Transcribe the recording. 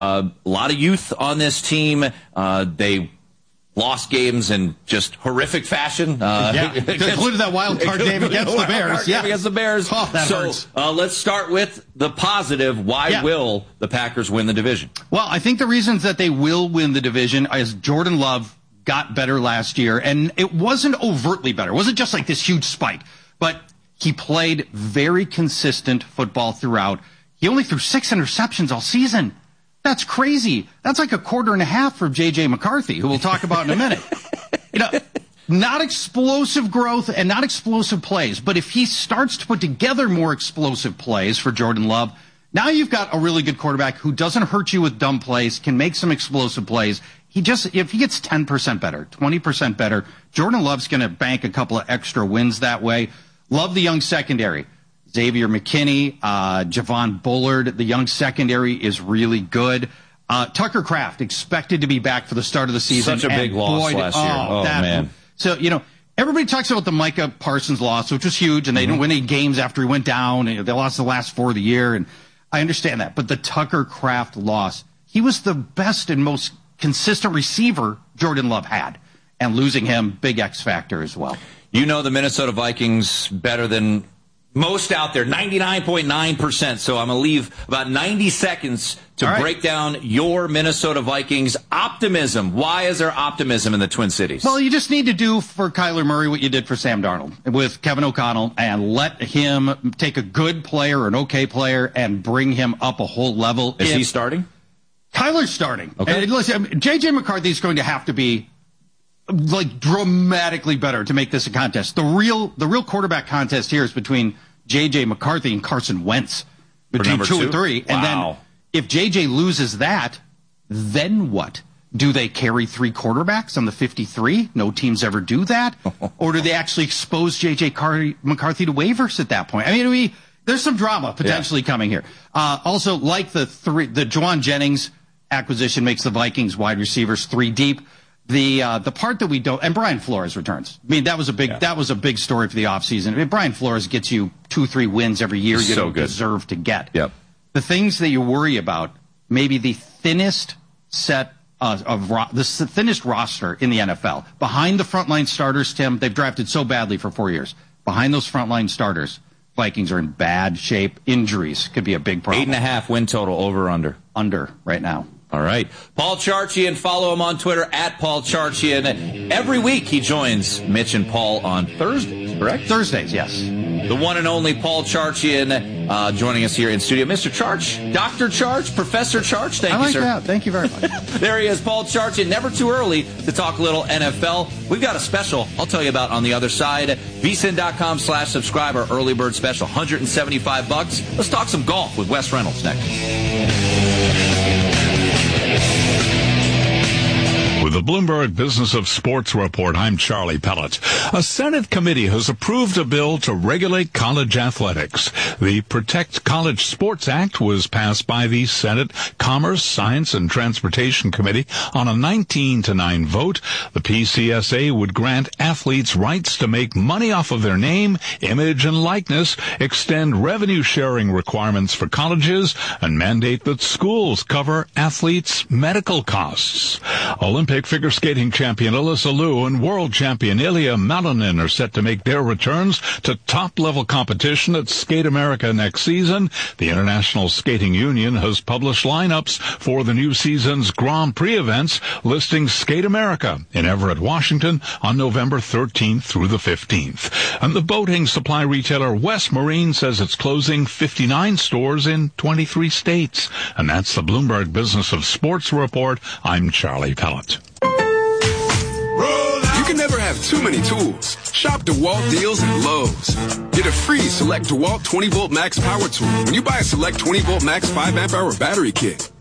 A lot of youth on this team. They lost games in just horrific fashion. Included that wild card game against the Bears. Against the Bears. Oh, that hurts. Let's start with the positive. Why will the Packers win the division? Well, I think the reasons that they will win the division is Jordan Love got better last year, and it wasn't overtly better. It wasn't just like this huge spike, but he played very consistent football throughout. He only threw 6 interceptions all season. That's crazy. That's like a quarter and a half for J.J. McCarthy, who we'll talk about in a minute. Not explosive growth and not explosive plays, but if he starts to put together more explosive plays for Jordan Love, now you've got a really good quarterback who doesn't hurt you with dumb plays, can make some explosive plays. If he gets 10% better, 20% better, Jordan Love's going to bank a couple of extra wins that way. Love the young secondary. Xavier McKinney, Javon Bullard, the young secondary is really good. Tucker Kraft expected to be back for the start of the season. Such a big loss last year. Oh, man. So, everybody talks about the Micah Parsons loss, which was huge, and they didn't win any games after he went down. And they lost the last 4 of the year, and I understand that. But the Tucker Kraft loss, he was the best and most consistent receiver Jordan Love had. And losing him, big X factor as well. The Minnesota Vikings better than most out there, 99.9%. So I'm going to leave about 90 seconds to break down your Minnesota Vikings optimism. Why is there optimism in the Twin Cities? Well, you just need to do for Kyler Murray what you did for Sam Darnold with Kevin O'Connell and let him take a good player or an okay player and bring him up a whole level. Is he starting? Kyler's starting. Okay. And listen, J.J. McCarthy is going to have to be dramatically better to make this a contest. The real quarterback contest here is between J.J. McCarthy and Carson Wentz, between 2 and 3. And then if J.J. loses that, then what? Do they carry 3 quarterbacks on the 53? No teams ever do that. Or do they actually expose J.J. McCarthy to waivers at that point? I mean, there's some drama potentially coming here. Also, like the Juwan Jennings acquisition makes the Vikings wide receivers 3 deep. The part that we don't, and Brian Flores returns. I mean, that was a big story for the offseason. I mean, Brian Flores gets you 2-3 wins every year you don't deserve to get. Yep. The things that you worry about, maybe the thinnest set the thinnest roster in the NFL. Behind the frontline starters, Tim, they've drafted so badly for 4 years. Behind those frontline starters, Vikings are in bad shape. Injuries could be a big problem. 8.5 win total, over, under? Under right now. All right. Paul Charchian, follow him on Twitter, @Paul Charchian. Every week he joins Mitch and Paul on Thursdays, correct? Thursdays, yes. The one and only Paul Charchian joining us here in studio. Mr. Charch, Dr. Charch, Professor Charch, thank you, sir. I like that. Thank you very much. There he is, Paul Charchian. Never too early to talk a little NFL. We've got a special I'll tell you about on the other side. vsin.com/subscribe, our early bird special, $175. Let's talk some golf with Wes Reynolds next. With the Bloomberg Business of Sports Report, I'm Charlie Pellet. A Senate committee has approved a bill to regulate college athletics. The Protect College Sports Act was passed by the Senate Commerce, Science, and Transportation Committee on a 19-9 vote. The PCSA would grant athletes rights to make money off of their name, image, and likeness, extend revenue-sharing requirements for colleges, and mandate that schools cover athletes' medical costs. Olympic figure skating champion Alyssa Liu and world champion Ilya Malinin are set to make their returns to top-level competition at Skate America next season. The International Skating Union has published lineups for the new season's Grand Prix events, listing Skate America in Everett, Washington on November 13th through the 15th. And the boating supply retailer West Marine says it's closing 59 stores in 23 states. And that's the Bloomberg Business of Sports Report. I'm Charlie Pellet. You can never have too many tools. Shop DeWalt deals at Lowe's. Get a free Select DeWalt 20-volt max power tool when you buy a Select 20-volt max 5-amp-hour battery kit.